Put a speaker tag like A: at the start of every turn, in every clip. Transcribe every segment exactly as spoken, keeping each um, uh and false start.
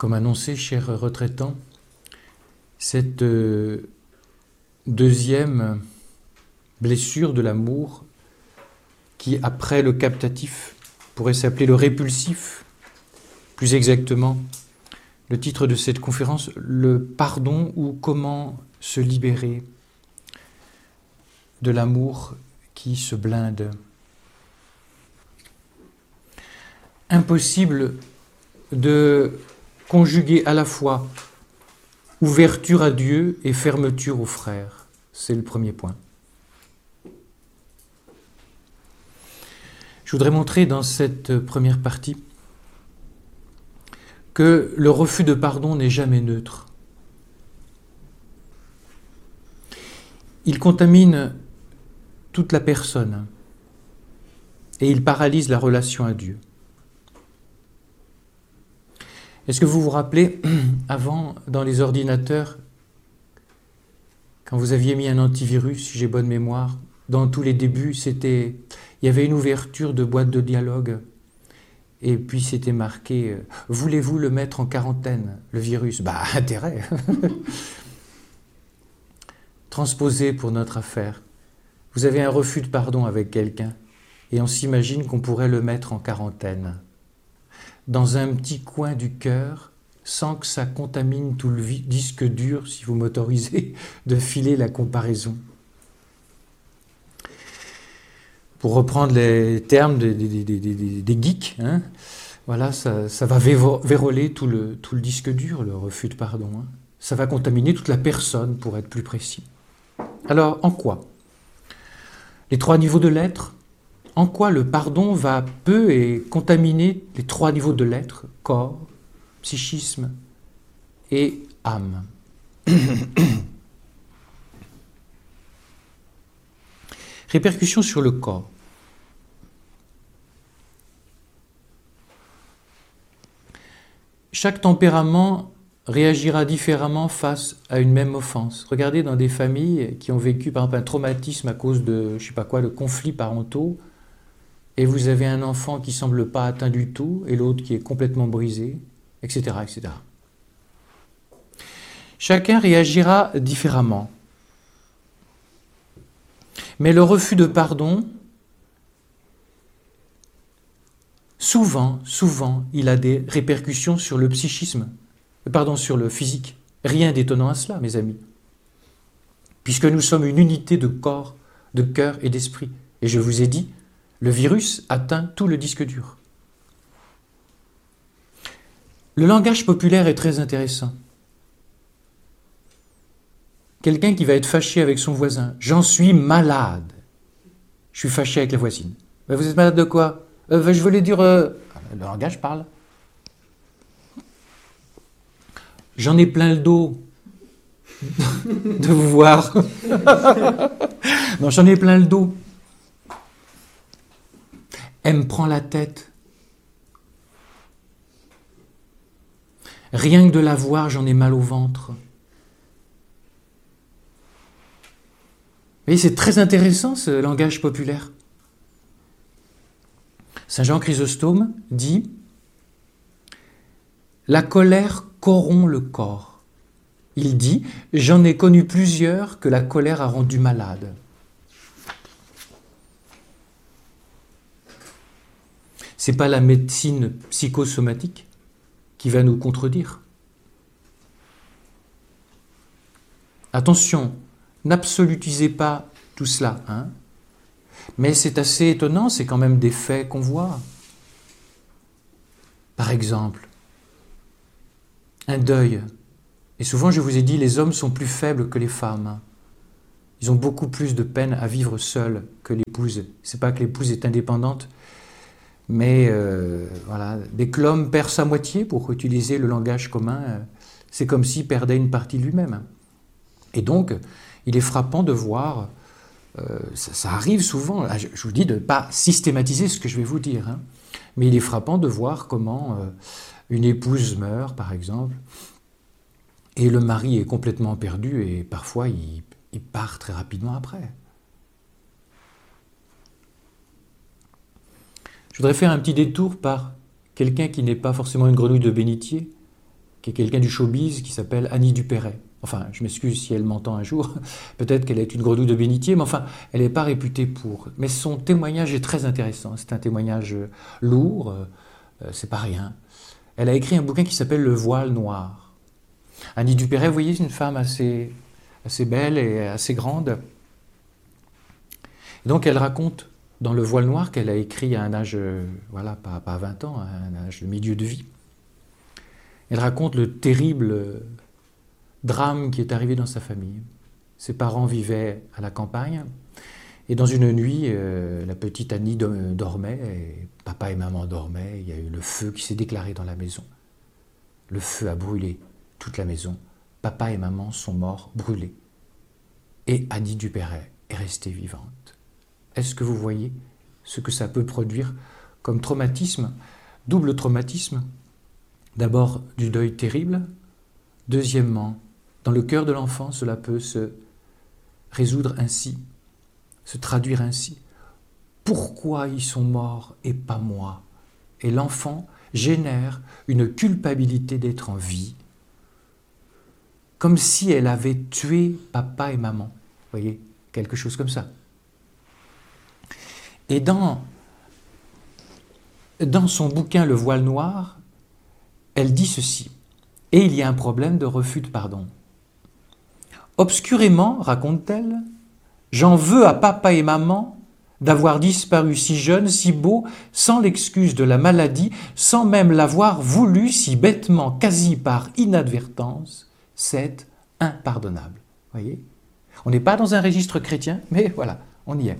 A: Comme annoncé, chers retraitants, cette euh, deuxième blessure de l'amour, qui après le captatif pourrait s'appeler le répulsif, plus exactement, le titre de cette conférence, le pardon ou comment se libérer de l'amour qui se blinde. Impossible de conjuguer à la fois ouverture à Dieu et fermeture aux frères. C'est le premier point. Je voudrais montrer dans cette première partie que le refus de pardon n'est jamais neutre. Il contamine toute la personne et il paralyse la relation à Dieu. Est-ce que vous vous rappelez, avant, dans les ordinateurs, quand vous aviez mis un antivirus, si j'ai bonne mémoire, dans tous les débuts, c'était, il y avait une ouverture de boîte de dialogue, et puis c'était marqué « Voulez-vous le mettre en quarantaine, le virus ?» Bah, intérêt. Transposé pour notre affaire. Vous avez un refus de pardon avec quelqu'un, et on s'imagine qu'on pourrait le mettre en quarantaine, dans un petit coin du cœur, sans que ça contamine tout le disque dur, si vous m'autorisez de filer la comparaison. Pour reprendre les termes des, des, des, des, des geeks, hein, voilà, ça, ça va véroler tout le, tout le disque dur, le refus de pardon. Hein. Ça va contaminer toute la personne, pour être plus précis. Alors, en quoi ? Les trois niveaux de l'être. En quoi le pardon va peu et contaminer les trois niveaux de l'être, corps, psychisme et âme. Répercussions sur le corps. Chaque tempérament réagira différemment face à une même offense. Regardez dans des familles qui ont vécu par exemple un traumatisme à cause de, je sais pas quoi, de conflits parentaux, et vous avez un enfant qui ne semble pas atteint du tout, et l'autre qui est complètement brisé, et cetera, et cetera. Chacun réagira différemment. Mais le refus de pardon, souvent, souvent, il a des répercussions sur le psychisme, pardon, sur le physique. Rien d'étonnant à cela, mes amis. Puisque nous sommes une unité de corps, de cœur et d'esprit. Et je vous ai dit, le virus atteint tout le disque dur. Le langage populaire est très intéressant. Quelqu'un qui va être fâché avec son voisin. « J'en suis malade. Je suis fâché avec la voisine. » « Vous êtes malade de quoi ? euh, Je voulais dire... Euh... » Le langage parle. « J'en ai plein le dos. » De vous voir. Non, j'en ai plein le dos. Elle me prend la tête. Rien que de la voir, j'en ai mal au ventre. Vous voyez, c'est très intéressant ce langage populaire. Saint Jean Chrysostome dit « La colère corrompt le corps ». Il dit « J'en ai connu plusieurs que la colère a rendu malade ». Ce n'est pas la médecine psychosomatique qui va nous contredire. Attention, n'absolutisez pas tout cela, hein. Mais c'est assez étonnant, c'est quand même des faits qu'on voit. Par exemple, un deuil. Et souvent, je vous ai dit, les hommes sont plus faibles que les femmes. Ils ont beaucoup plus de peine à vivre seuls que l'épouse. Ce n'est pas que l'épouse est indépendante, mais euh, voilà, dès que l'homme perd sa moitié, pour utiliser le langage commun, euh, c'est comme s'il perdait une partie de lui-même. Et donc, il est frappant de voir, euh, ça, ça arrive souvent, je, je vous dis de ne pas systématiser ce que je vais vous dire, hein, mais il est frappant de voir comment euh, une épouse meurt, par exemple, et le mari est complètement perdu, et parfois il, il part très rapidement après. Je voudrais faire un petit détour par quelqu'un qui n'est pas forcément une grenouille de bénitier, qui est quelqu'un du showbiz qui s'appelle Annie Dupéret. Enfin, je m'excuse si elle m'entend un jour, peut-être qu'elle est une grenouille de bénitier, mais enfin, elle n'est pas réputée pour. Mais son témoignage est très intéressant, c'est un témoignage lourd, euh, c'est pas rien. Elle a écrit un bouquin qui s'appelle Le voile noir. Annie Dupéret, vous voyez, c'est une femme assez, assez belle et assez grande. Et donc elle raconte dans Le voile noir qu'elle a écrit à un âge, voilà, pas, pas à vingt ans, à un âge de milieu de vie. Elle raconte le terrible drame qui est arrivé dans sa famille. Ses parents vivaient à la campagne et dans une nuit, euh, la petite Annie dormait, et papa et maman dormaient, il y a eu le feu qui s'est déclaré dans la maison. Le feu a brûlé toute la maison. Papa et maman sont morts brûlés. Et Annie Dupéret est restée vivante. Est-ce que vous voyez ce que ça peut produire comme traumatisme, double traumatisme? D'abord du deuil terrible, deuxièmement, dans le cœur de l'enfant, cela peut se résoudre ainsi, se traduire ainsi. Pourquoi ils sont morts et pas moi? Et l'enfant génère une culpabilité d'être en vie, comme si elle avait tué papa et maman. Vous voyez, quelque chose comme ça. Et dans, dans son bouquin Le voile noir, elle dit ceci. Et il y a un problème de refus de pardon. Obscurément, raconte-t-elle, j'en veux à papa et maman d'avoir disparu si jeune, si beau, sans l'excuse de la maladie, sans même l'avoir voulu si bêtement, quasi par inadvertance. C'est impardonnable. Voyez ? On n'est pas dans un registre chrétien, mais voilà, on y est.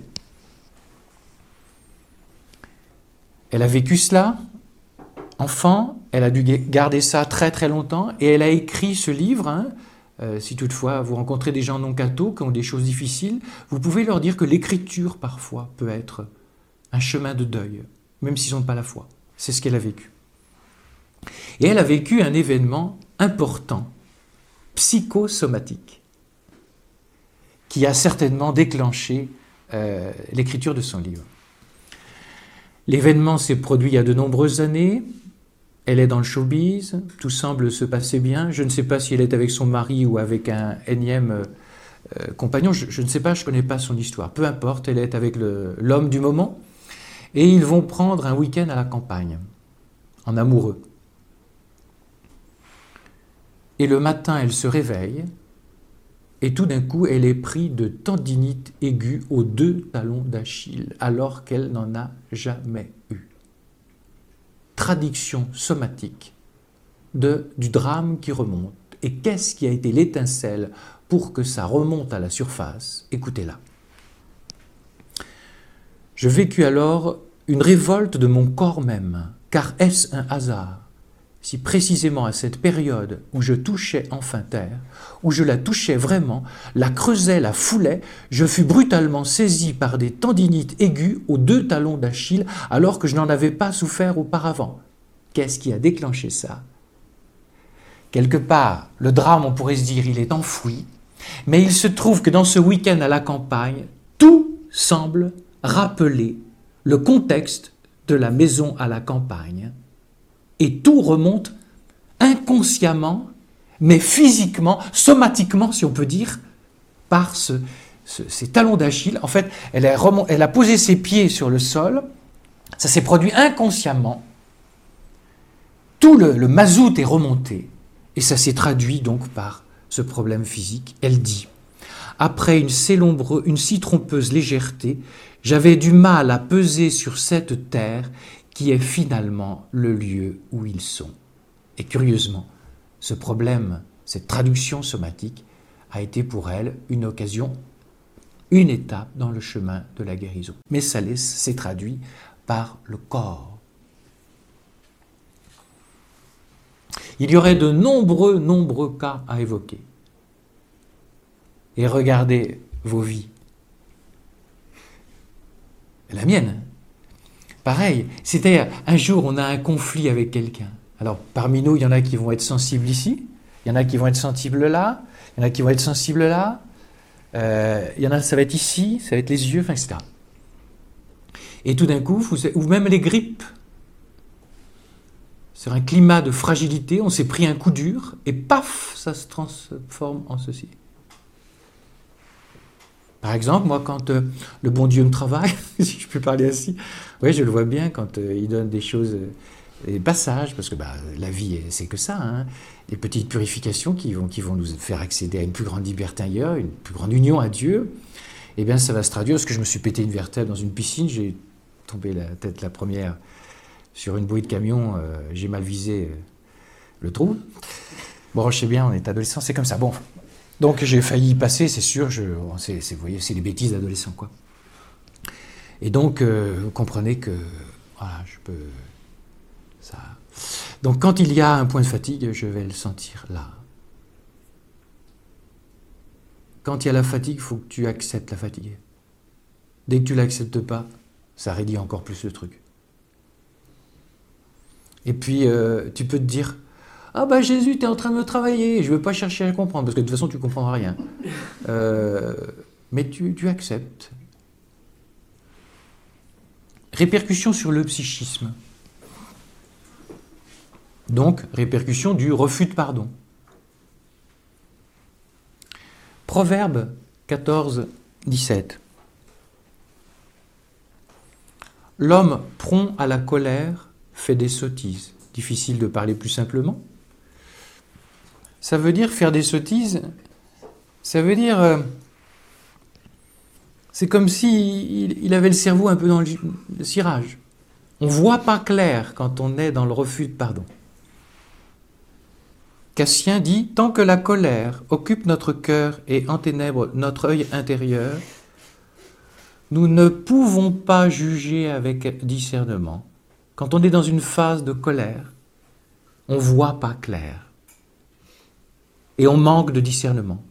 A: Elle a vécu cela, enfant, elle a dû garder ça très très longtemps, et elle a écrit ce livre. Hein, euh, si toutefois vous rencontrez des gens non cathos qui ont des choses difficiles, vous pouvez leur dire que l'écriture parfois peut être un chemin de deuil, même s'ils n'ont pas la foi. C'est ce qu'elle a vécu. Et elle a vécu un événement important, psychosomatique, qui a certainement déclenché euh, l'écriture de son livre. L'événement s'est produit il y a de nombreuses années. Elle est dans le showbiz, tout semble se passer bien. Je ne sais pas si elle est avec son mari ou avec un énième euh, compagnon. Je, je ne sais pas, je ne connais pas son histoire. Peu importe, elle est avec le, l'homme du moment. Et ils vont prendre un week-end à la campagne, en amoureux. Et le matin, elle se réveille. Et tout d'un coup, elle est prise de tendinite aiguë aux deux talons d'Achille, alors qu'elle n'en a jamais eu. Traduction somatique de, du drame qui remonte. Et qu'est-ce qui a été l'étincelle pour que ça remonte à la surface? Écoutez-la. Je vécus alors une révolte de mon corps même, car est-ce un hasard si précisément à cette période où je touchais enfin terre, où je la touchais vraiment, la creusais, la foulais, je fus brutalement saisi par des tendinites aiguës aux deux talons d'Achille alors que je n'en avais pas souffert auparavant. Qu'est-ce qui a déclenché ça? Quelque part, le drame, on pourrait se dire, il est enfoui, mais il se trouve que dans ce week-end à la campagne, tout semble rappeler le contexte de la maison à la campagne. Et tout remonte inconsciemment, mais physiquement, somatiquement, si on peut dire, par ce, ce, ces talons d'Achille. En fait, elle a, remont, elle a posé ses pieds sur le sol, ça s'est produit inconsciemment. Tout le, le mazout est remonté, et ça s'est traduit donc par ce problème physique. Elle dit, après une, célombre, une si trompeuse légèreté, j'avais du mal à peser sur cette terre qui est finalement le lieu où ils sont. Et curieusement, ce problème, cette traduction somatique, a été pour elle une occasion, une étape dans le chemin de la guérison. Mais ça s'est traduit par le corps. Il y aurait de nombreux, nombreux cas à évoquer. Et regardez vos vies. La mienne. Pareil, c'est-à-dire, un jour, on a un conflit avec quelqu'un. Alors, parmi nous, il y en a qui vont être sensibles ici, il y en a qui vont être sensibles là, il y en a qui vont être sensibles là, euh, il y en a, ça va être ici, ça va être les yeux, enfin, et cetera. Et tout d'un coup, vous, ou même les grippes. sur un climat de fragilité, on s'est pris un coup dur, et paf, ça se transforme en ceci. Par exemple, moi, quand euh, le bon Dieu me travaille, si je peux parler ainsi, oui, je le vois bien quand euh, il donne des choses, euh, des passages, parce que bah, la vie, c'est que ça, hein, des petites purifications qui vont, qui vont nous faire accéder à une plus grande liberté ailleurs, une plus grande union à Dieu, eh bien, ça va se traduire, parce que je me suis pété une vertèbre dans une piscine, j'ai tombé la tête la première sur une bouée de camion, euh, j'ai mal visé euh, le trou. Bon, je sais bien, on est adolescent, c'est comme ça. Bon, donc j'ai failli y passer, c'est sûr, je, c'est, c'est, vous voyez, c'est les bêtises d'adolescents, quoi. Et donc, euh, vous comprenez que, voilà, je peux... Ça... Donc, quand il y a un point de fatigue, je vais le sentir là. Quand il y a la fatigue, il faut que tu acceptes la fatigue. Dès que tu ne l'acceptes pas, ça raidit encore plus le truc. Et puis, euh, tu peux te dire, ah bah Jésus, tu es en train de me travailler, je ne veux pas chercher à comprendre, parce que de toute façon, tu ne comprendras rien. Euh, mais tu, tu acceptes. Répercussions sur le psychisme. Donc, répercussion du refus de pardon. Proverbe quatorze, dix-sept. L'homme prompt à la colère fait des sottises. Difficile de parler plus simplement. Ça veut dire faire des sottises, ça veut dire... Euh, c'est comme s'il il avait le cerveau un peu dans le, le cirage. On ne voit pas clair quand on est dans le refus de pardon. Cassien dit, tant que la colère occupe notre cœur et enténèbre notre œil intérieur, nous ne pouvons pas juger avec discernement. Quand on est dans une phase de colère, on ne voit pas clair. Et on manque de discernement.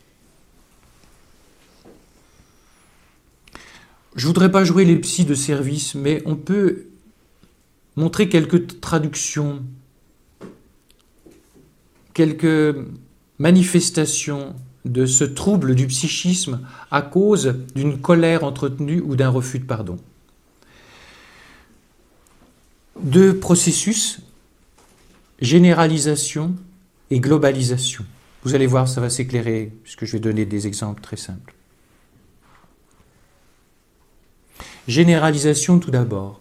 A: Je ne voudrais pas jouer les psys de service, mais on peut montrer quelques traductions, quelques manifestations de ce trouble du psychisme à cause d'une colère entretenue ou d'un refus de pardon. Deux processus, généralisation et globalisation. Vous allez voir, ça va s'éclairer, puisque je vais donner des exemples très simples. Généralisation tout d'abord.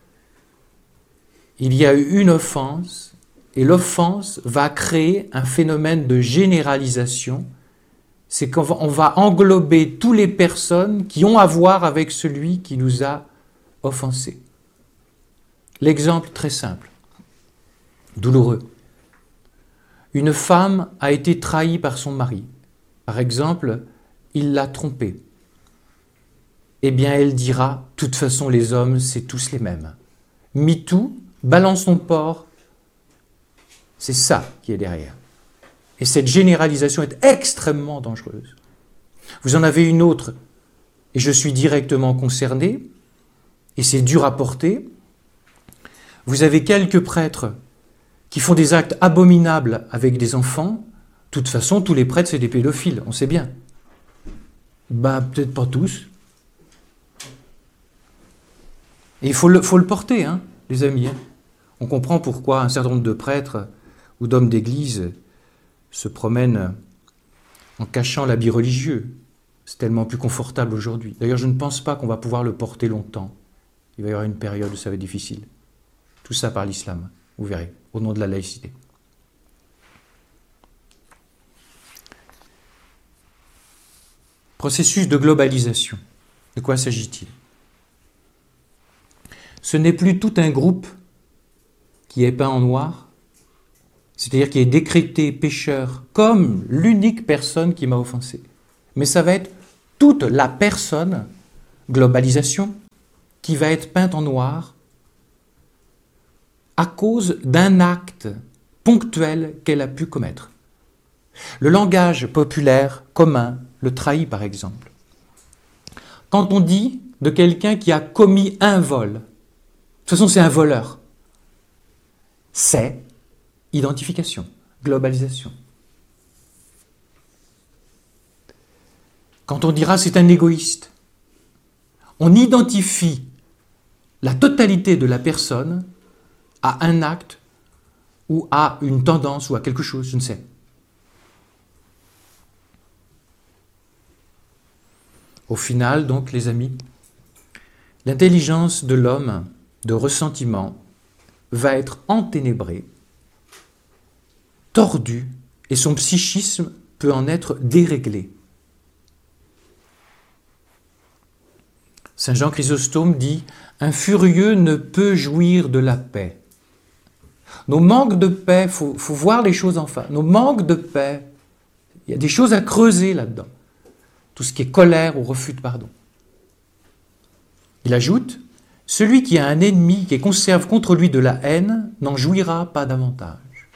A: Il y a eu une offense, et l'offense va créer un phénomène de généralisation. C'est qu'on va, on va englober toutes les personnes qui ont à voir avec celui qui nous a offensés. L'exemple très simple, douloureux. Une femme a été trahie par son mari. Par exemple, il l'a trompée. Eh bien, elle dira, de toute façon, les hommes, c'est tous les mêmes. MeToo, balance ton porc, c'est ça qui est derrière. Et cette généralisation est extrêmement dangereuse. Vous en avez une autre, et je suis directement concerné, et c'est dur à porter. Vous avez quelques prêtres qui font des actes abominables avec des enfants. De toute façon, tous les prêtres, c'est des pédophiles, on sait bien. Ben, peut-être pas tous. Et il faut le, faut le porter, hein, les amis. Hein. On comprend pourquoi un certain nombre de prêtres ou d'hommes d'église se promènent en cachant l'habit religieux. C'est tellement plus confortable aujourd'hui. D'ailleurs, je ne pense pas qu'on va pouvoir le porter longtemps. Il va y avoir une période où ça va être difficile. Tout ça par l'islam, vous verrez, au nom de la laïcité. Processus de globalisation. De quoi s'agit-il ? Ce n'est plus tout un groupe qui est peint en noir, c'est-à-dire qui est décrété pécheur comme l'unique personne qui m'a offensé. Mais ça va être toute la personne, globalisation, qui va être peinte en noir à cause d'un acte ponctuel qu'elle a pu commettre. Le langage populaire commun le trahit par exemple. Quand on dit de quelqu'un qui a commis un vol, de toute façon c'est un voleur, c'est identification, globalisation. Quand on dira c'est un égoïste, on identifie la totalité de la personne à un acte ou à une tendance ou à quelque chose, je ne sais. Au final, donc, les amis, l'intelligence de l'homme de ressentiment va être enténébrée, tordue, et son psychisme peut en être déréglé. Saint Jean Chrysostome dit « Un furieux ne peut jouir de la paix ». Nos manques de paix, il faut, faut voir les choses en face. Nos manques de paix, il y a des choses à creuser là-dedans. Tout ce qui est colère ou refus de pardon. Il ajoute « Celui qui a un ennemi qui conserve contre lui de la haine n'en jouira pas davantage. »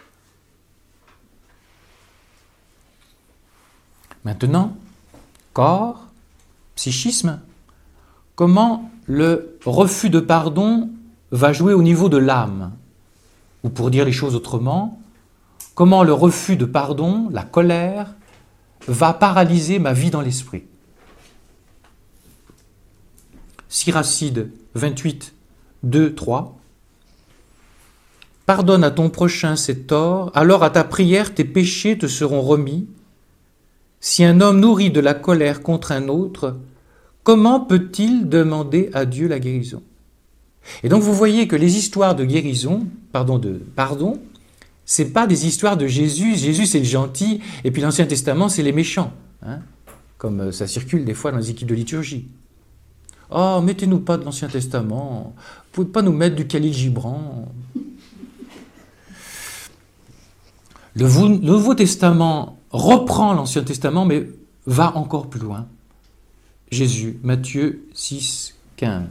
A: Maintenant, corps, psychisme, comment le refus de pardon va jouer au niveau de l'âme? Ou pour dire les choses autrement, comment le refus de pardon, la colère, va paralyser ma vie dans l'esprit? Siracide vingt-huit, deux, trois. Pardonne à ton prochain ses torts, alors à ta prière tes péchés te seront remis. Si un homme nourrit de la colère contre un autre, comment peut-il demander à Dieu la guérison? Et donc vous voyez que les histoires de guérison, pardon, de pardon, c'est pas des histoires de Jésus. Jésus c'est le gentil, et puis l'Ancien Testament c'est les méchants, hein, comme ça circule des fois dans les équipes de liturgie. Oh, mettez-nous pas de l'Ancien Testament, vous pouvez pas nous mettre du Khalil Gibran. Le Nouveau Testament reprend l'Ancien Testament, mais va encore plus loin. Jésus, Matthieu six, quinze.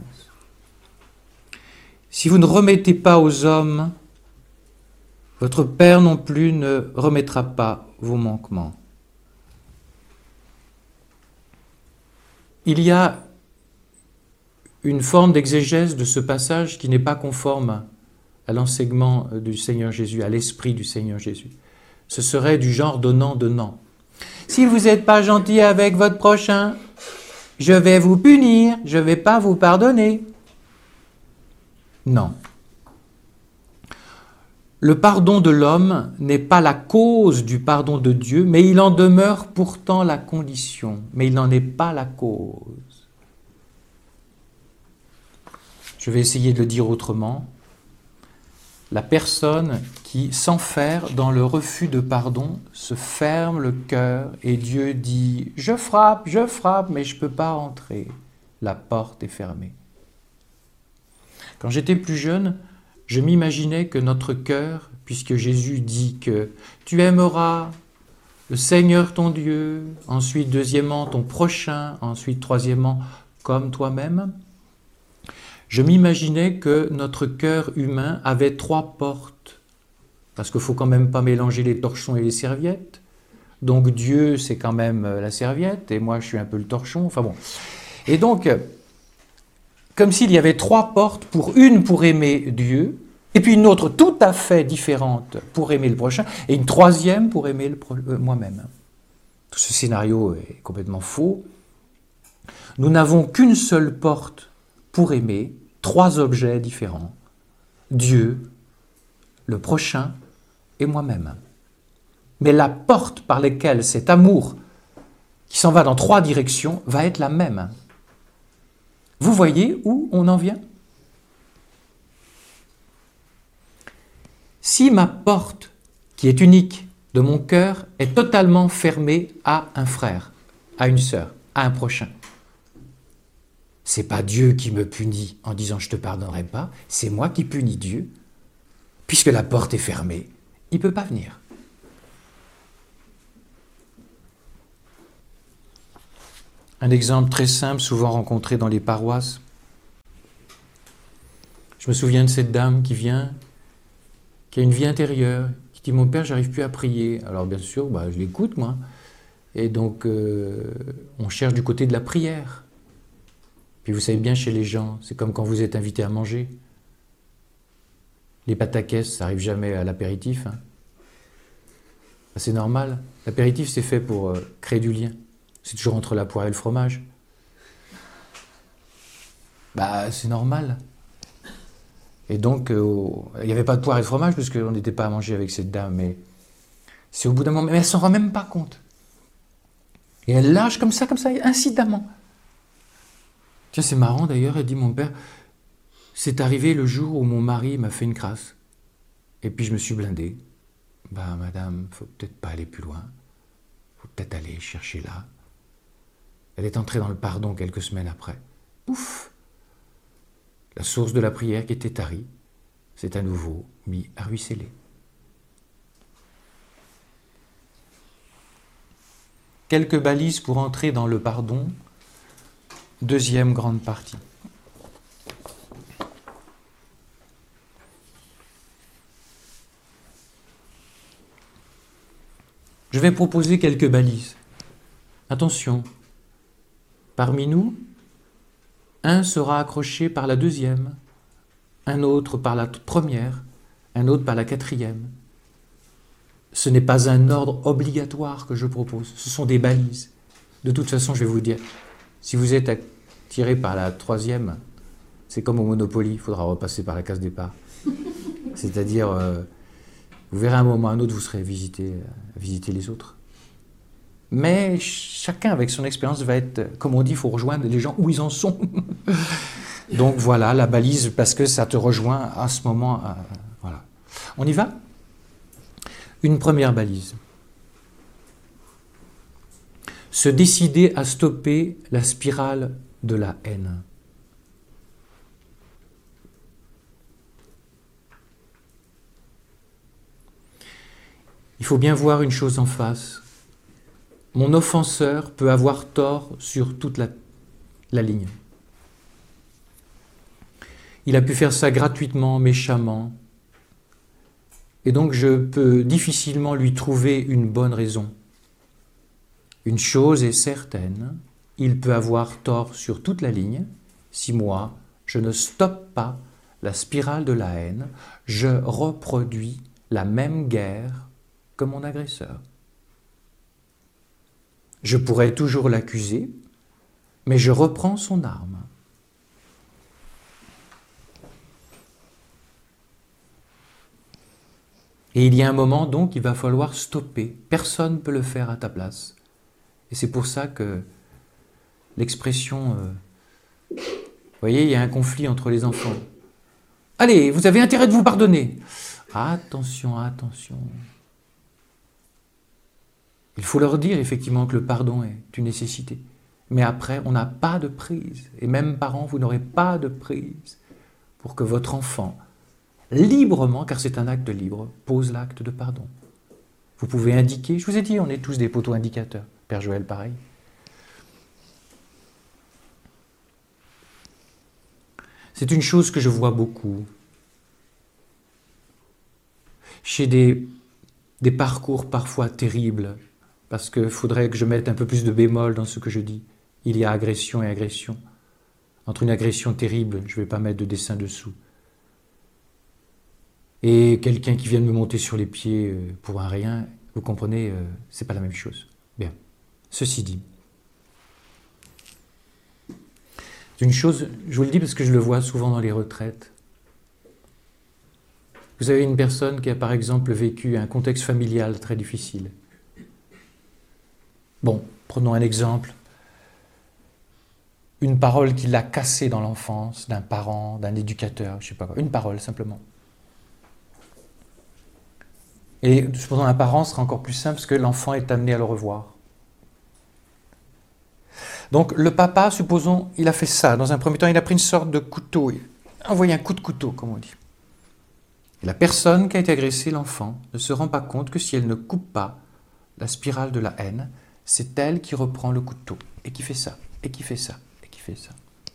A: Si vous ne remettez pas aux hommes, votre Père non plus ne remettra pas vos manquements. Il y a une forme d'exégèse de ce passage qui n'est pas conforme à l'enseignement du Seigneur Jésus, à l'esprit du Seigneur Jésus. Ce serait du genre donnant-donnant. Si vous n'êtes pas gentil avec votre prochain, je vais vous punir, je ne vais pas vous pardonner. Non. Le pardon de l'homme n'est pas la cause du pardon de Dieu, mais il en demeure pourtant la condition, mais il n'en est pas la cause. Je vais essayer de le dire autrement. La personne qui s'enferme dans le refus de pardon se ferme le cœur et Dieu dit « Je frappe, je frappe, mais je ne peux pas entrer. La porte est fermée. » Quand j'étais plus jeune, je m'imaginais que notre cœur, puisque Jésus dit que « Tu aimeras le Seigneur ton Dieu, ensuite deuxièmement ton prochain, ensuite troisièmement comme toi-même », je m'imaginais que notre cœur humain avait trois portes, parce qu'il ne faut quand même pas mélanger les torchons et les serviettes. Donc Dieu, c'est quand même la serviette, et moi je suis un peu le torchon, enfin bon. Et donc, comme s'il y avait trois portes, pour une pour aimer Dieu, et puis une autre tout à fait différente pour aimer le prochain, et une troisième pour aimer le pro- euh, moi-même. Tout ce scénario est complètement faux. Nous n'avons qu'une seule porte pour aimer trois objets différents. Dieu, le prochain et moi-même. Mais la porte par laquelle cet amour, qui s'en va dans trois directions, va être la même. Vous voyez où on en vient? Si ma porte, qui est unique de mon cœur, est totalement fermée à un frère, à une sœur, à un prochain, c'est pas Dieu qui me punit en disant « je te pardonnerai pas », c'est moi qui punis Dieu, puisque la porte est fermée, il ne peut pas venir. Un exemple très simple, souvent rencontré dans les paroisses. Je me souviens de cette dame qui vient, qui a une vie intérieure, qui dit « mon père, j'arrive plus à prier ». Alors bien sûr, bah, je l'écoute moi, et donc euh, on cherche du côté de la prière. Puis vous savez bien, chez les gens, c'est comme quand vous êtes invité à manger. Les pataquès, ça n'arrive jamais à l'apéritif. Hein. C'est normal. L'apéritif, c'est fait pour euh, créer du lien. C'est toujours entre la poire et le fromage. Bah, c'est normal. Et donc, euh, il n'y avait pas de poire et de fromage, parce qu'on n'était pas à manger avec cette dame, mais c'est au bout d'un moment, mais elle s'en rend même pas compte. Et elle lâche comme ça, comme ça, incidemment. Tiens, c'est marrant d'ailleurs, elle dit, mon père, c'est arrivé le jour où mon mari m'a fait une crasse. Et puis je me suis blindé. Bah, madame, faut peut-être pas aller plus loin. Faut peut-être aller chercher là. Elle est entrée dans le pardon quelques semaines après. Pouf! La source de la prière qui était tarie s'est à nouveau mis à ruisseler. Quelques balises pour entrer dans le pardon. Deuxième grande partie. Je vais proposer quelques balises. Attention, parmi nous, un sera accroché par la deuxième, un autre par la première, un autre par la quatrième. Ce n'est pas un ordre obligatoire que je propose, ce sont des balises. De toute façon, je vais vous dire, si vous êtes attiré par la troisième, c'est comme au Monopoly, il faudra repasser par la case départ. C'est-à-dire, euh, vous verrez à un moment ou à un autre, vous serez visité, euh, visiter les autres. Mais chacun, avec son expérience, va être, comme on dit, il faut rejoindre les gens où ils en sont. Donc voilà, la balise, parce que ça te rejoint à ce moment. Euh, voilà. On y va ? Une première balise. Se décider à stopper la spirale de la haine. Il faut bien voir une chose en face. Mon offenseur peut avoir tort sur toute la, la ligne. Il a pu faire ça gratuitement, méchamment. Et donc je peux difficilement lui trouver une bonne raison. Une chose est certaine, il peut avoir tort sur toute la ligne si moi, je ne stoppe pas la spirale de la haine, je reproduis la même guerre que mon agresseur. Je pourrais toujours l'accuser, mais je reprends son arme. Et il y a un moment, donc, il va falloir stopper. Personne ne peut le faire à ta place. Et c'est pour ça que l'expression... Euh, vous voyez, il y a un conflit entre les enfants. Allez, vous avez intérêt de vous pardonner. Attention, attention. Il faut leur dire effectivement que le pardon est une nécessité. Mais après, on n'a pas de prise. Et même parents, vous n'aurez pas de prise pour que votre enfant, librement, car c'est un acte libre, pose l'acte de pardon. Vous pouvez indiquer, je vous ai dit, on est tous des poteaux indicateurs. Père Joël, pareil. C'est une chose que je vois beaucoup. Chez des, des parcours parfois terribles, parce qu'il faudrait que je mette un peu plus de bémol dans ce que je dis. Il y a agression et agression. Entre une agression terrible, je ne vais pas mettre de dessin dessous, et quelqu'un qui vient de me monter sur les pieds pour un rien, vous comprenez, euh, c'est pas la même chose. Bien. Ceci dit, c'est une chose, je vous le dis parce que je le vois souvent dans les retraites. Vous avez une personne qui a par exemple vécu un contexte familial très difficile. Bon, prenons un exemple. Une parole qui l'a cassé dans l'enfance, d'un parent, d'un éducateur, je ne sais pas quoi. Une parole, simplement. Et cependant, un parent sera encore plus simple parce que l'enfant est amené à le revoir. Donc le papa, supposons, il a fait ça. Dans un premier temps, il a pris une sorte de couteau. Il a envoyé un coup de couteau, comme on dit. Et la personne qui a été agressée, l'enfant, ne se rend pas compte que si elle ne coupe pas la spirale de la haine, c'est elle qui reprend le couteau et qui fait ça, et qui fait ça, et qui fait ça.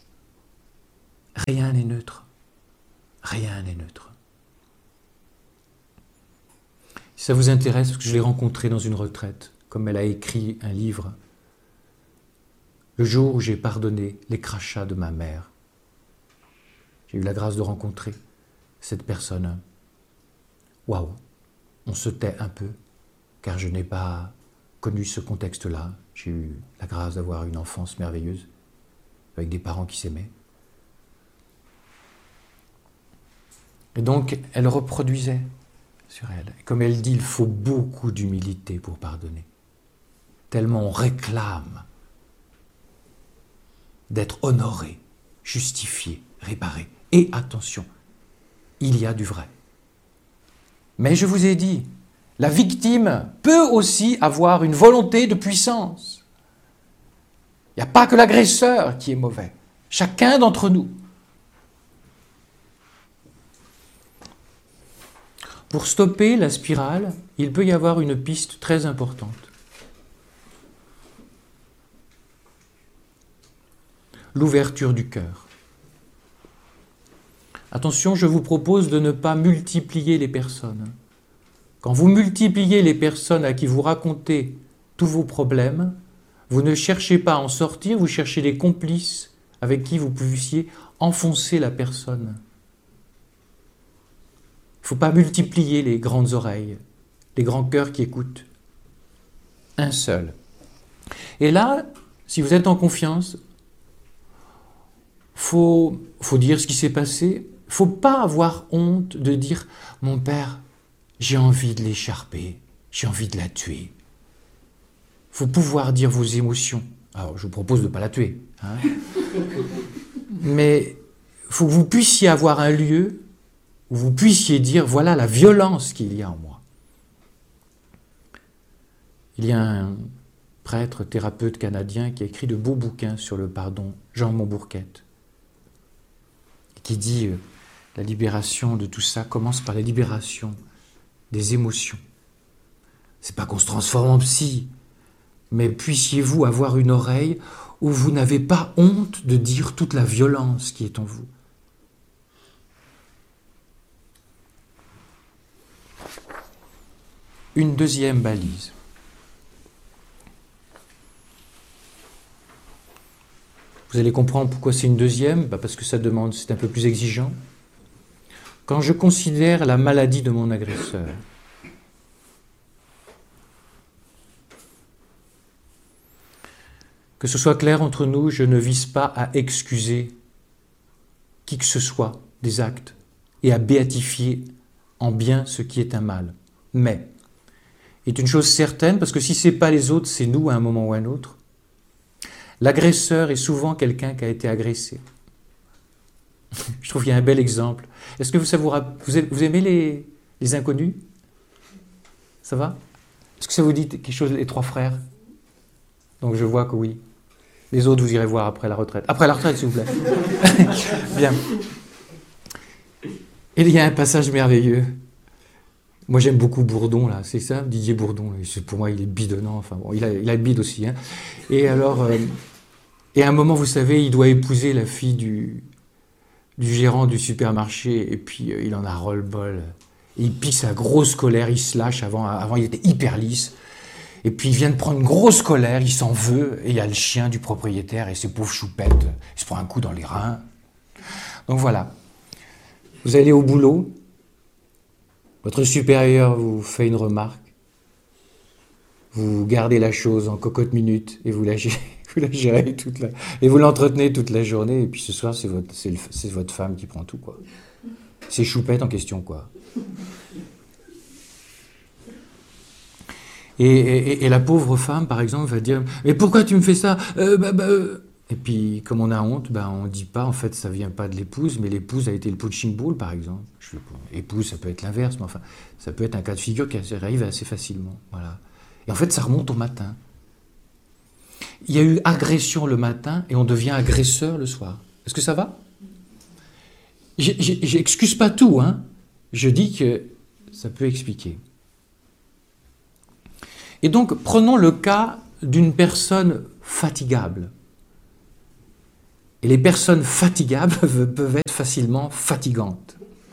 A: Rien n'est neutre. Rien n'est neutre. Si ça vous intéresse, parce que je l'ai rencontrée dans une retraite, comme elle a écrit un livre, le jour où j'ai pardonné les crachats de ma mère, j'ai eu la grâce de rencontrer cette personne. Waouh, on se tait un peu, car je n'ai pas connu ce contexte-là. J'ai eu la grâce d'avoir une enfance merveilleuse, avec des parents qui s'aimaient. Et donc, elle reproduisait sur elle. Et comme elle dit, il faut beaucoup d'humilité pour pardonner. Tellement on réclame d'être honoré, justifié, réparé. Et attention, il y a du vrai. Mais je vous ai dit, la victime peut aussi avoir une volonté de puissance. Il n'y a pas que l'agresseur qui est mauvais. Chacun d'entre nous. Pour stopper la spirale, il peut y avoir une piste très importante. L'ouverture du cœur. Attention, je vous propose de ne pas multiplier les personnes. Quand vous multipliez les personnes à qui vous racontez tous vos problèmes, vous ne cherchez pas à en sortir, vous cherchez des complices avec qui vous puissiez enfoncer la personne. Il ne faut pas multiplier les grandes oreilles, les grands cœurs qui écoutent. Un seul. Et là, si vous êtes en confiance, il faut, faut dire ce qui s'est passé. Il ne faut pas avoir honte de dire « Mon père, j'ai envie de l'écharper, j'ai envie de la tuer. » Il faut pouvoir dire vos émotions. Alors, je vous propose de ne pas la tuer. Hein. Mais il faut que vous puissiez avoir un lieu où vous puissiez dire, voilà la violence qu'il y a en moi. Il y a un prêtre, thérapeute canadien qui a écrit de beaux bouquins sur le pardon, Jean Montbourquette, qui dit euh, la libération de tout ça commence par la libération des émotions. C'est pas qu'on se transforme en psy, mais puissiez-vous avoir une oreille où vous n'avez pas honte de dire toute la violence qui est en vous. Une deuxième balise. Vous allez comprendre pourquoi c'est une deuxième, bah parce que ça demande, c'est un peu plus exigeant. Quand je considère la maladie de mon agresseur, que ce soit clair entre nous, je ne vise pas à excuser qui que ce soit des actes et à béatifier en bien ce qui est un mal. Mais, il est une chose certaine, parce que si ce n'est pas les autres, c'est nous à un moment ou à un autre, l'agresseur est souvent quelqu'un qui a été agressé. Je trouve qu'il y a un bel exemple. Est-ce que vous, ça vous, vous aimez les, les inconnus? Ça va? Est-ce que ça vous dit quelque chose, les trois frères? Donc je vois que oui. Les autres, vous irez voir après la retraite. Après la retraite, s'il vous plaît. Bien. Et il y a un passage merveilleux. Moi, j'aime beaucoup Bourdon, là. C'est ça, Didier Bourdon. Pour moi, il est bidonnant. Enfin, bon, il a, il a le bide aussi. Hein. Et alors, euh, et à un moment, vous savez, il doit épouser la fille du, du gérant du supermarché. Et puis, euh, il en a ras-le-bol. Il pique sa grosse colère. Il se lâche. Avant, avant, il était hyper lisse. Et puis il vient de prendre une grosse colère, il s'en veut, et il y a le chien du propriétaire et ses pauvres choupettes, il se prend un coup dans les reins. Donc voilà, vous allez au boulot, votre supérieur vous fait une remarque, vous gardez la chose en cocotte minute et vous la gérez, vous la gérez toute la, et vous l'entretenez toute la journée, et puis ce soir c'est votre, c'est le, c'est votre femme qui prend tout, quoi. C'est choupette en question, quoi. Et, et, et la pauvre femme, par exemple, va dire « Mais pourquoi tu me fais ça euh, bah, bah, euh. ?» Et puis, comme on a honte, bah, on ne dit pas, en fait, ça ne vient pas de l'épouse, mais l'épouse a été le punching ball, par exemple. Je sais pas, épouse, ça peut être l'inverse, mais enfin, ça peut être un cas de figure qui arrive assez facilement. Voilà. Et en fait, ça remonte au matin. Il y a eu agression le matin et on devient agresseur le soir. Est-ce que ça va? J'excuse pas tout, hein. Je dis que ça peut expliquer. Et donc, prenons le cas d'une personne fatigable. Et les personnes fatigables peuvent être facilement fatigantes.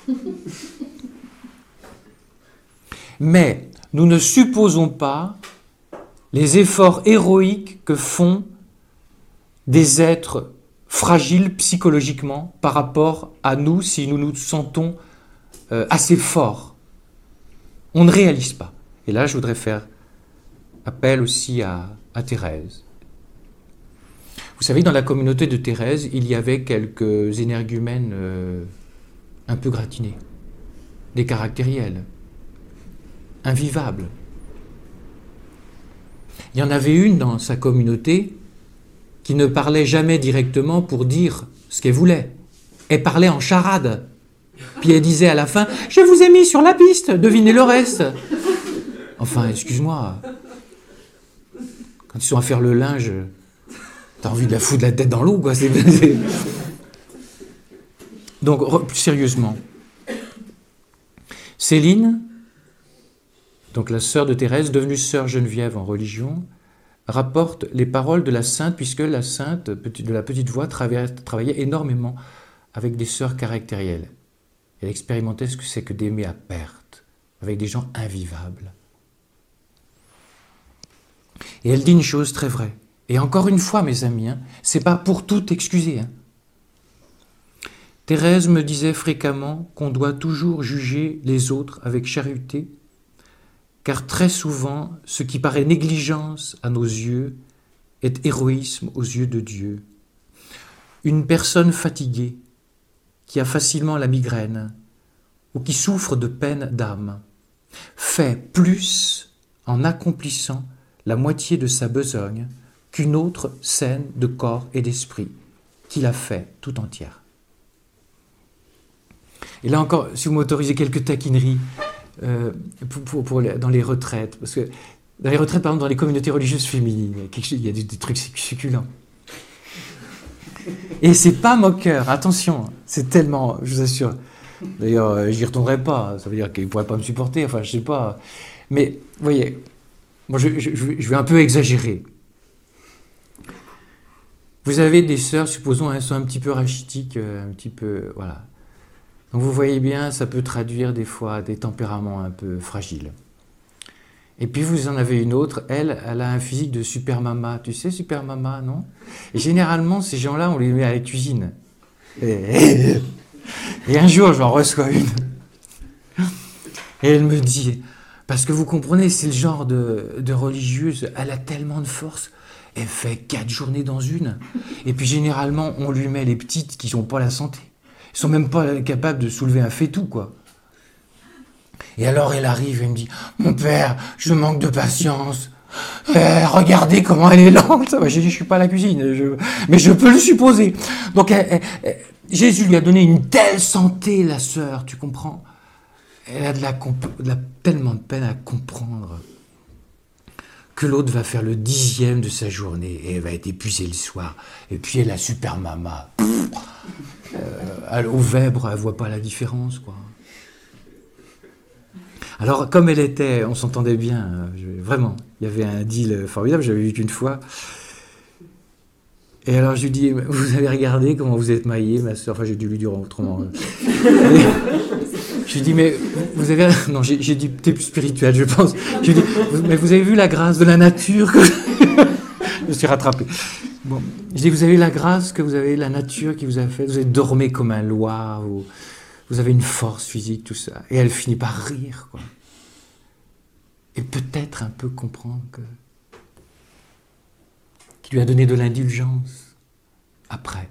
A: Mais nous ne supposons pas les efforts héroïques que font des êtres fragiles psychologiquement par rapport à nous si nous nous sentons euh, assez forts. On ne réalise pas. Et là, je voudrais faire appel aussi à, à Thérèse. Vous savez, dans la communauté de Thérèse, il y avait quelques énergumènes euh, un peu gratinés. des caractériels, invivables. Il y en avait une dans sa communauté qui ne parlait jamais directement pour dire ce qu'elle voulait. Elle parlait en charade. Puis elle disait à la fin « Je vous ai mis sur la piste, devinez le reste !» Enfin, excuse-moi, quand ils sont à faire le linge, t'as envie de la foutre la tête dans l'eau, quoi. C'est, c'est... Donc, plus sérieusement, Céline, donc la sœur de Thérèse, devenue sœur Geneviève en religion, rapporte les paroles de la sainte, puisque la sainte de la petite voix travaillait énormément avec des sœurs caractérielles. Elle expérimentait ce que c'est que d'aimer à perte, avec des gens invivables. Et elle dit une chose très vraie. Et encore une fois, mes amis, hein, c'est pas pour tout excuser. Hein. Thérèse me disait fréquemment qu'on doit toujours juger les autres avec charité, car très souvent, ce qui paraît négligence à nos yeux est héroïsme aux yeux de Dieu. Une personne fatiguée, qui a facilement la migraine, ou qui souffre de peine d'âme, fait plus en accomplissant la moitié de sa besogne qu'une autre saine de corps et d'esprit, qui l'a fait tout entière. Et là encore, si vous m'autorisez quelques taquineries, euh, pour, pour, pour les, dans les retraites, parce que dans les retraites, par exemple, dans les communautés religieuses féminines, il y a des, des trucs succulents. Et c'est pas moqueur, attention, c'est tellement, je vous assure. D'ailleurs, j'y retournerai pas, ça veut dire qu'ils ne pourraient pas me supporter, enfin, je sais pas. Mais, vous voyez, moi, je, je, je vais un peu exagérer. Vous avez des sœurs, supposons, elles sont un petit peu rachitiques, un petit peu, voilà. Donc, vous voyez bien, ça peut traduire des fois des tempéraments un peu fragiles. Et puis vous en avez une autre, elle, elle a un physique de super mama. Tu sais, super mama, non? Et généralement, ces gens-là, on les met à la cuisine. Et, et un jour, j'en reçois une. Et elle me dit, parce que vous comprenez, c'est le genre de, de religieuse, elle a tellement de force, elle fait quatre journées dans une. Et puis généralement, on lui met les petites qui n'ont pas la santé. Ils sont même pas capables de soulever un faitout, quoi. Et alors elle arrive et me dit « Mon père, je manque de patience. Eh, regardez comment elle est lente. » J'ai dit « Je suis pas à la cuisine, je... mais je peux le supposer. » Donc elle, elle, elle, Jésus lui a donné une telle santé, la sœur, tu comprends? Elle a de la, comp- de la, tellement de peine à comprendre que l'autre va faire le dixième de sa journée et elle va être épuisée le soir. Et puis elle a super mama. Euh, au vèbre, elle voit pas la différence, quoi. Alors, comme elle était, on s'entendait bien, je, vraiment, il y avait un deal formidable, j'avais vu qu'une fois. Et alors, je lui dis, vous avez regardé comment vous êtes maillée, ma soeur? Enfin, j'ai dû lui dire autrement. Et, je lui dis, mais vous avez... Non, j'ai, j'ai dit, t'es plus spirituel, je pense. Je lui dis, mais vous avez vu la grâce de la nature que... Je me suis rattrapé. Bon, je dis, vous avez la grâce que vous avez, la nature qui vous a fait, vous avez dormi comme un loir, ou... Vous avez une force physique, tout ça. Et elle finit par rire, quoi. Et peut-être un peu comprendre que... qu'il lui a donné de l'indulgence après.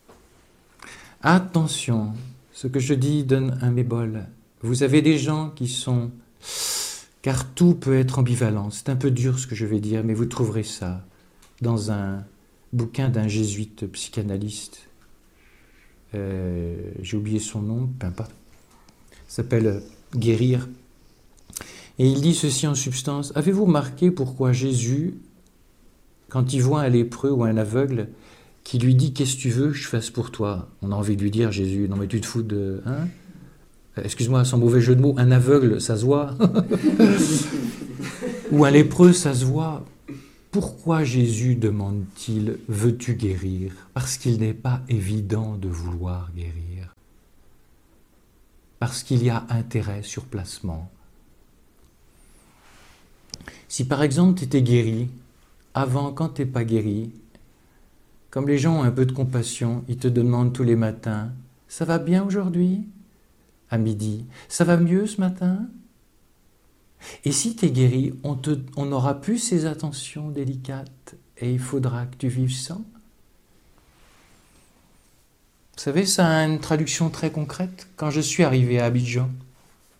A: Attention, ce que je dis donne un mébol. Vous avez des gens qui sont... Car tout peut être ambivalent. C'est un peu dur ce que je vais dire, mais vous trouverez ça dans un bouquin d'un jésuite psychanalyste. Euh, j'ai oublié son nom, peu importe, il s'appelle Guérir, et il dit ceci en substance: avez-vous remarqué pourquoi Jésus, quand il voit un lépreux ou un aveugle qui lui dit qu'est-ce que tu veux que je fasse pour toi, on a envie de lui dire, Jésus, non mais tu te fous de... Hein, excuse-moi, sans mauvais jeu de mots, un aveugle ça se voit ou un lépreux ça se voit. Pourquoi Jésus demande-t-il « Veux-tu guérir ?» Parce qu'il n'est pas évident de vouloir guérir. Parce qu'il y a intérêt sur placement. Si par exemple tu étais guéri, avant quand tu n'es pas guéri, comme les gens ont un peu de compassion, ils te demandent tous les matins « Ça va bien aujourd'hui ?» À midi « Ça va mieux ce matin ?» Et si tu es guéri, on, te, on aura plus ces attentions délicates et il faudra que tu vives sans. Vous savez, ça a une traduction très concrète. Quand je suis arrivé à Abidjan,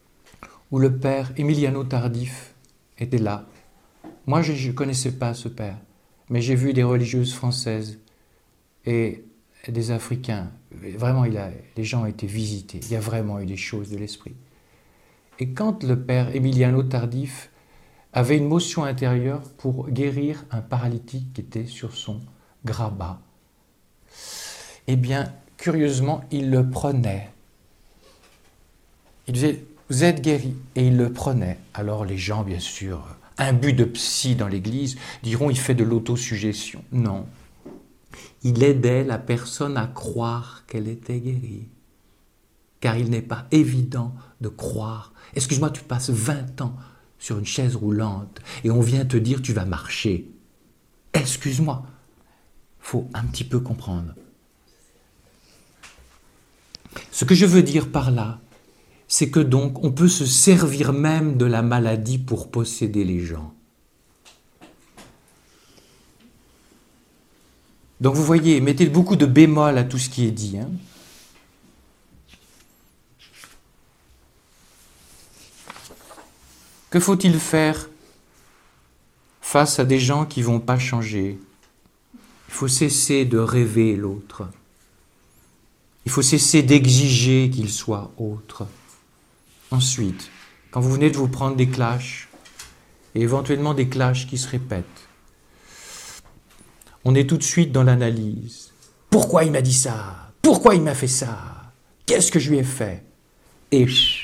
A: où le père Emiliano Tardif était là. Moi, je ne connaissais pas ce père, mais j'ai vu des religieuses françaises et des Africains. Vraiment, il a, les gens ont été visités. Il y a vraiment eu des choses de l'esprit. Et quand le père Emiliano Tardif avait une motion intérieure pour guérir un paralytique qui était sur son grabat, eh bien, curieusement, il le prenait. Il disait, vous êtes guéri, et il le prenait. Alors les gens, bien sûr, imbus de psy dans l'église, diront, il fait de l'autosuggestion. Non. Il aidait la personne à croire qu'elle était guérie. Car il n'est pas évident de croire. Excuse-moi, tu passes vingt ans sur une chaise roulante et on vient te dire tu vas marcher. Excuse-moi. Faut un petit peu comprendre. Ce que je veux dire par là, c'est que donc on peut se servir même de la maladie pour posséder les gens. Donc vous voyez, mettez beaucoup de bémol à tout ce qui est dit. Hein. Que faut-il faire face à des gens qui ne vont pas changer? Il faut cesser de rêver l'autre. Il faut cesser d'exiger qu'il soit autre. Ensuite, quand vous venez de vous prendre des clashs, et éventuellement des clashs qui se répètent, on est tout de suite dans l'analyse. Pourquoi il m'a dit ça? Pourquoi il m'a fait ça? Qu'est-ce que je lui ai fait? Et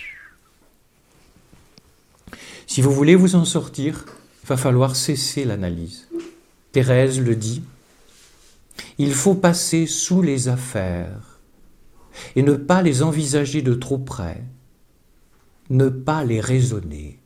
A: si vous voulez vous en sortir, il va falloir cesser l'analyse. Thérèse le dit, il faut passer sous les affaires et ne pas les envisager de trop près, ne pas les raisonner.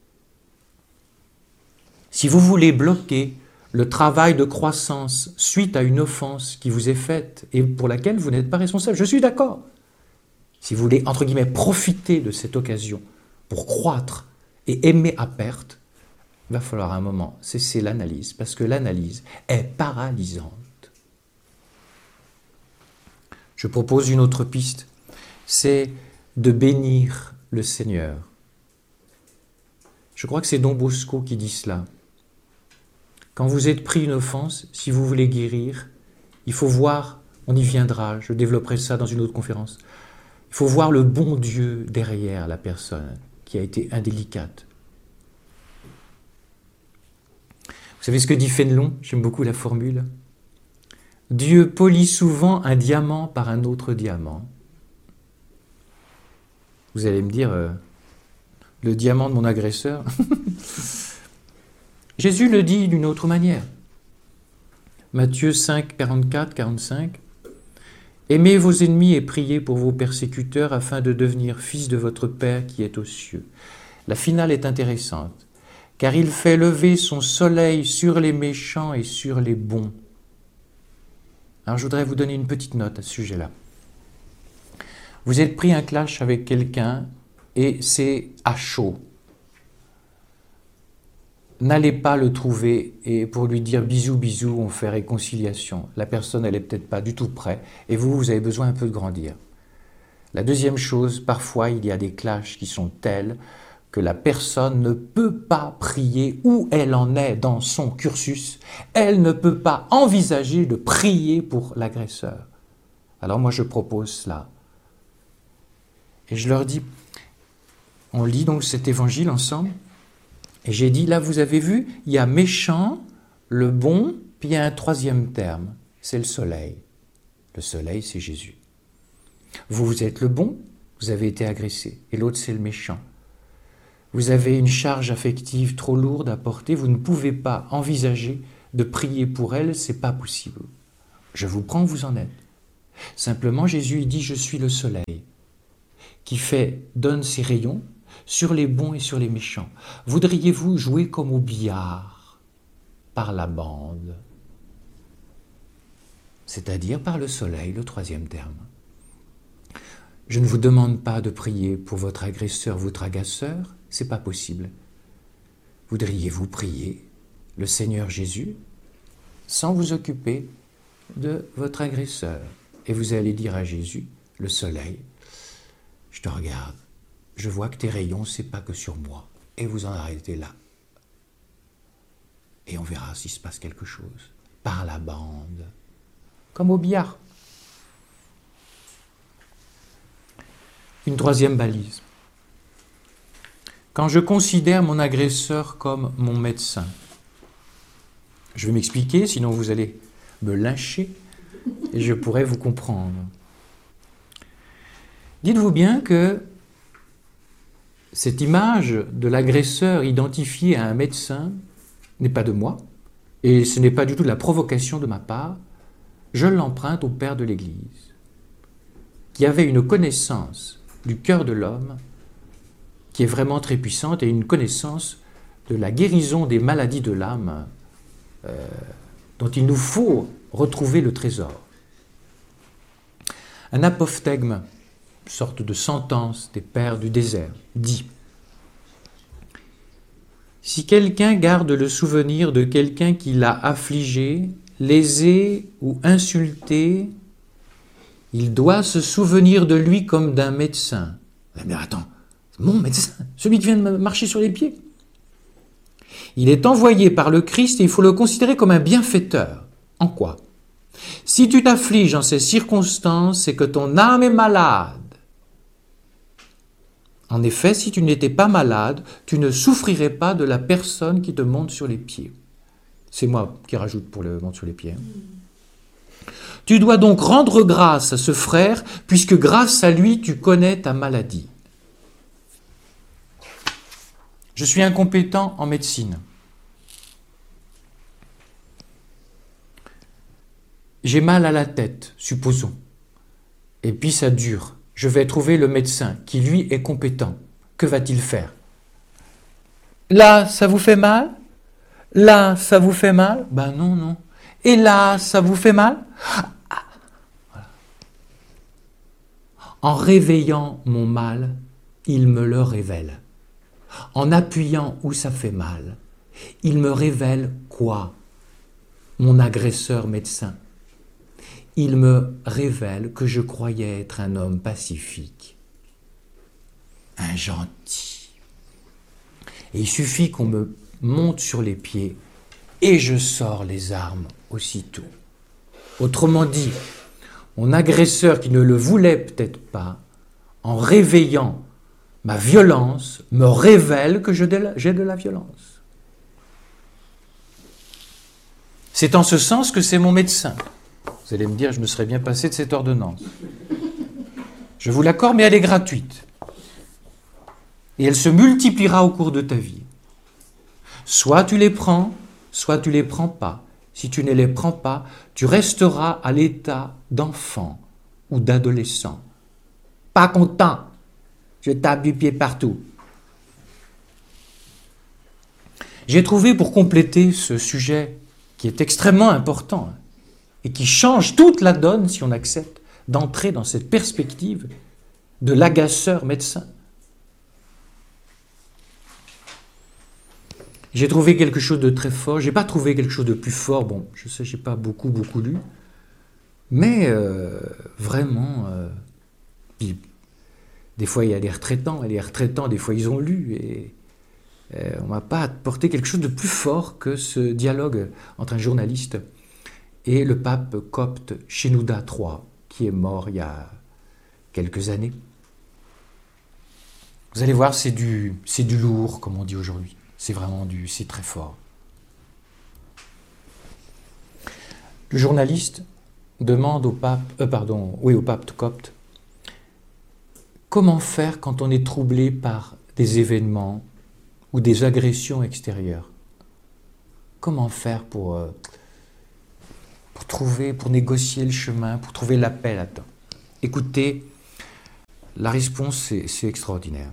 A: Si vous voulez bloquer le travail de croissance suite à une offense qui vous est faite et pour laquelle vous n'êtes pas responsable, je suis d'accord. Si vous voulez, entre guillemets, profiter de cette occasion pour croître et aimer à perte, il va falloir à un moment cesser l'analyse, parce que l'analyse est paralysante. Je propose une autre piste, c'est de bénir le Seigneur. Je crois que c'est Don Bosco qui dit cela. Quand vous êtes pris une offense, si vous voulez guérir, il faut voir, on y viendra, je développerai ça dans une autre conférence, il faut voir le bon Dieu derrière la personne qui a été indélicate. Vous savez ce que dit Fénelon? J'aime beaucoup la formule. Dieu polit souvent un diamant par un autre diamant. Vous allez me dire, euh, le diamant de mon agresseur. Jésus le dit d'une autre manière. Matthieu cinq, quarante-quatre, quarante-cinq. Aimez vos ennemis et priez pour vos persécuteurs afin de devenir fils de votre Père qui est aux cieux. La finale est intéressante, car il fait lever son soleil sur les méchants et sur les bons. Alors je voudrais vous donner une petite note à ce sujet-là. Vous êtes pris un clash avec quelqu'un et c'est à chaud. N'allez pas le trouver et pour lui dire bisous, bisous, on fait réconciliation. La personne, elle n'est peut-être pas du tout prête et vous, vous avez besoin un peu de grandir. La deuxième chose, parfois, il y a des clashs qui sont tels que la personne ne peut pas prier où elle en est dans son cursus. Elle ne peut pas envisager de prier pour l'agresseur. Alors moi, je propose cela. Et je leur dis, on lit donc cet évangile ensemble. Et j'ai dit, là, vous avez vu, il y a méchant, le bon, puis il y a un troisième terme, c'est le soleil. Le soleil, c'est Jésus. Vous, vous êtes le bon, vous avez été agressé, et l'autre, c'est le méchant. Vous avez une charge affective trop lourde à porter, vous ne pouvez pas envisager de prier pour elle, c'est pas possible. Je vous prends, vous en êtes. Simplement, Jésus, il dit, je suis le soleil, qui fait, donne ses rayons, sur les bons et sur les méchants. Voudriez-vous jouer comme au billard, par la bande, c'est-à-dire par le soleil, le troisième terme. Je ne vous demande pas de prier pour votre agresseur, votre agaceur, c'est pas possible. Voudriez-vous prier le Seigneur Jésus sans vous occuper de votre agresseur? Et vous allez dire à Jésus, le soleil, je te regarde. je vois que tes rayons, c'est pas que sur moi. Et vous en arrêtez là. Et on verra s'il se passe quelque chose. Par la bande. Comme au billard. Une troisième balise. Quand je considère mon agresseur comme mon médecin, je vais m'expliquer, sinon vous allez me lyncher et je pourrais vous comprendre. Dites-vous bien que cette image de l'agresseur identifié à un médecin n'est pas de moi, et ce n'est pas du tout de la provocation de ma part. Je l'emprunte au Père de l'Église, qui avait une connaissance du cœur de l'homme qui est vraiment très puissante, et une connaissance de la guérison des maladies de l'âme euh, dont il nous faut retrouver le trésor. Un apophthegme, sorte de sentence des pères du désert, dit « Si quelqu'un garde le souvenir de quelqu'un qui l'a affligé, lésé ou insulté, il doit se souvenir de lui comme d'un médecin. » Mais attends, mon médecin, celui qui vient de marcher sur les pieds. Il est envoyé par le Christ et il faut le considérer comme un bienfaiteur. En quoi? Si tu t'affliges en ces circonstances, c'est que ton âme est malade. En effet, si tu n'étais pas malade, tu ne souffrirais pas de la personne qui te monte sur les pieds. C'est moi qui rajoute pour le monte sur les pieds. Tu dois donc rendre grâce à ce frère, puisque grâce à lui, tu connais ta maladie. Je suis incompétent en médecine. J'ai mal à la tête, supposons. Et puis ça dure. Je vais trouver le médecin qui, lui, est compétent. Que va-t-il faire? Là, ça vous fait mal? Là, ça vous fait mal? Ben non, non. Et là, ça vous fait mal? Ah, voilà. En réveillant mon mal, il me le révèle. En appuyant où ça fait mal, il me révèle quoi? Mon agresseur médecin. Il me révèle que je croyais être un homme pacifique, un gentil. Et il suffit qu'on me monte sur les pieds et je sors les armes aussitôt. Autrement dit, mon agresseur qui ne le voulait peut-être pas, en réveillant ma violence, me révèle que j'ai de la violence. C'est en ce sens que c'est mon médecin. Vous allez me dire, je me serais bien passé de cette ordonnance. Je vous l'accorde, mais elle est gratuite. Et elle se multipliera au cours de ta vie. Soit tu les prends, soit tu les prends pas. Si tu ne les prends pas, tu resteras à l'état d'enfant ou d'adolescent. Pas content. Je tape du pied partout. J'ai trouvé, pour compléter ce sujet qui est extrêmement important et qui change toute la donne si on accepte d'entrer dans cette perspective de l'agaceur médecin. J'ai trouvé quelque chose de très fort. Je n'ai pas trouvé quelque chose de plus fort. Bon, je sais, je n'ai pas beaucoup, beaucoup lu. Mais euh, vraiment... Euh, puis, des fois, il y a des retraitants, et les retraitants, des fois, ils ont lu, et euh, on ne m'a pas apporté quelque chose de plus fort que ce dialogue entre un journaliste et le pape copte Shenouda trois, qui est mort il y a quelques années. Vous allez voir, c'est du, c'est du lourd, comme on dit aujourd'hui. C'est vraiment du, c'est très fort. Le journaliste demande au pape, euh, pardon, oui, au pape copte, comment faire quand on est troublé par des événements ou des agressions extérieures? Comment faire pour, euh, pour trouver, pour négocier le chemin, pour trouver la paix là-dedans? Écoutez, la réponse, c'est, c'est extraordinaire.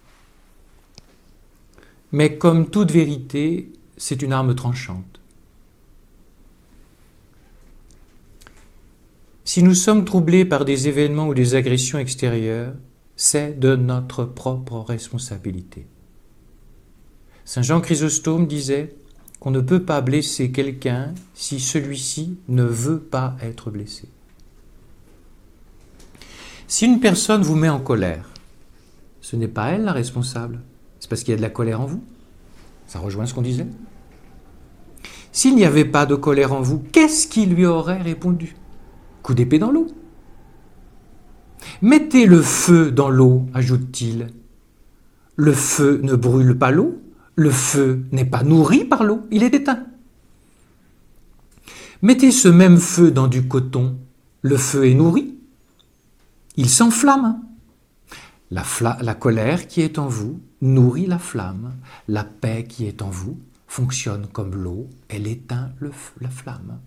A: Mais comme toute vérité, c'est une arme tranchante. Si nous sommes troublés par des événements ou des agressions extérieures, c'est de notre propre responsabilité. Saint Jean Chrysostome disait qu'on ne peut pas blesser quelqu'un si celui-ci ne veut pas être blessé. Si une personne vous met en colère, ce n'est pas elle la responsable. C'est parce qu'il y a de la colère en vous. Ça rejoint ce qu'on disait. S'il n'y avait pas de colère en vous, qu'est-ce qui lui aurait répondu? Coup d'épée dans l'eau. Mettez le feu dans l'eau, ajoute-t-il. Le feu ne brûle pas l'eau, le feu n'est pas nourri par l'eau, il est éteint. Mettez ce même feu dans du coton, le feu est nourri, il s'enflamme. La, fla- la colère qui est en vous nourrit la flamme, la paix qui est en vous fonctionne comme l'eau, elle éteint le f- la flamme.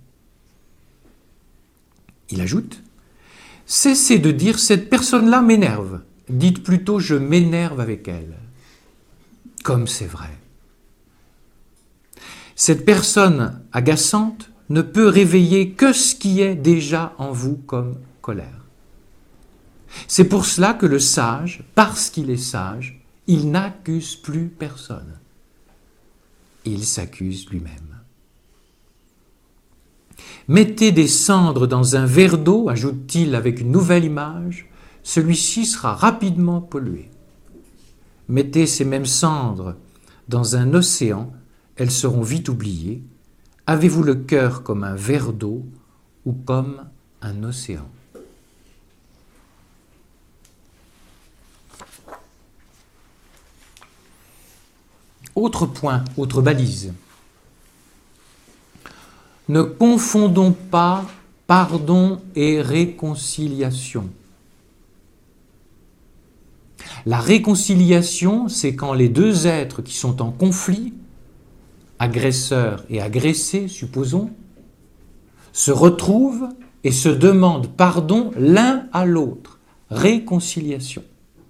A: Il ajoute, cessez de dire cette personne-là m'énerve, dites plutôt je m'énerve avec elle. Comme c'est vrai. Cette personne agaçante ne peut réveiller que ce qui est déjà en vous comme colère. C'est pour cela que le sage, parce qu'il est sage, il n'accuse plus personne. Il s'accuse lui-même. Mettez des cendres dans un verre d'eau, ajoute-t-il avec une nouvelle image, celui-ci sera rapidement pollué. Mettez ces mêmes cendres dans un océan, elles seront vite oubliées. Avez-vous le cœur comme un verre d'eau ou comme un océan? Autre point, autre balise. Ne confondons pas pardon et réconciliation. La réconciliation, c'est quand les deux êtres qui sont en conflit, agresseur et agressé, supposons, se retrouvent et se demandent pardon l'un à l'autre. Réconciliation.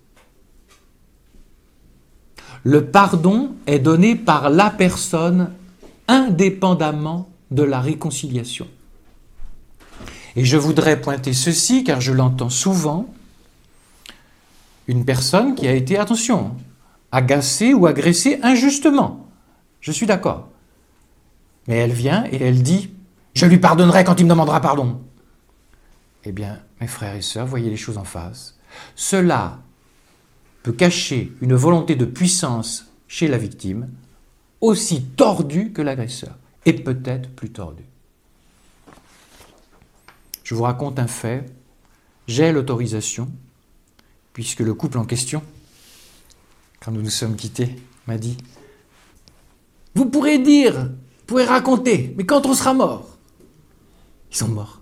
A: Le pardon est donné par la personne indépendamment de la réconciliation. Et je voudrais pointer ceci, car je l'entends souvent, une personne qui a été, attention, agacée ou agressée injustement. Je suis d'accord. Mais elle vient et elle dit « Je lui pardonnerai quand il me demandera pardon ». Eh bien, mes frères et sœurs, voyez les choses en face. Cela peut cacher une volonté de puissance chez la victime, aussi tordue que l'agresseur, et peut-être plus tordue. Je vous raconte un fait. J'ai l'autorisation, puisque le couple en question, quand nous nous sommes quittés, m'a dit « Vous pourrez dire, vous pourrez raconter, mais quand on sera mort ?» Ils sont morts.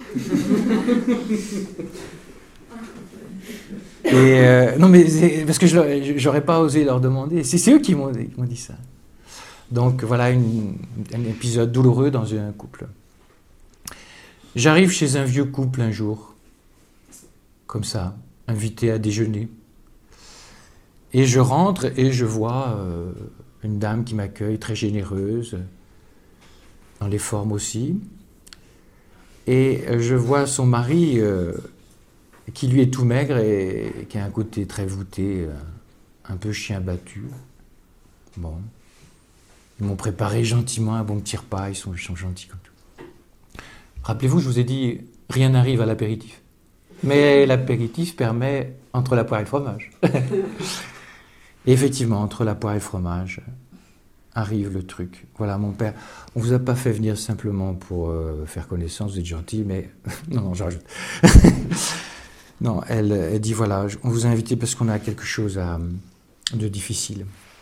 A: Et euh, non, mais parce que je n'aurais pas osé leur demander. C'est, c'est eux qui m'ont, qui m'ont dit ça. Donc voilà une, un épisode douloureux dans un couple. J'arrive chez un vieux couple un jour, comme ça, invité à déjeuner. Et je rentre et je vois euh, une dame qui m'accueille, très généreuse, dans les formes aussi. Et je vois son mari euh, qui lui est tout maigre et, et qui a un côté très voûté, euh, un peu chien battu. Bon. Ils m'ont préparé gentiment un bon petit repas, ils sont, ils sont gentils comme tout. Rappelez-vous, je vous ai dit, rien n'arrive à l'apéritif. Mais l'apéritif permet entre la poire et le fromage. Et effectivement, entre la poire et le fromage, arrive le truc. Voilà, mon père, on ne vous a pas fait venir simplement pour euh, faire connaissance, vous êtes gentil, mais... non, non, je rajoute. Non, elle, elle dit, voilà, on vous a invité parce qu'on a quelque chose à, de difficile.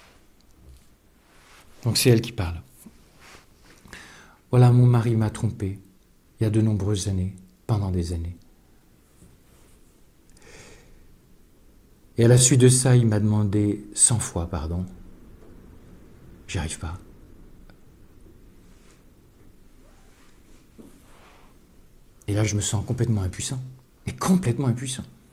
A: Donc c'est elle qui parle. Voilà, mon mari m'a trompé il y a de nombreuses années, pendant des années. Et à la suite de ça, il m'a demandé cent fois pardon. J'y arrive pas. Et là, je me sens complètement impuissant. Et complètement impuissant.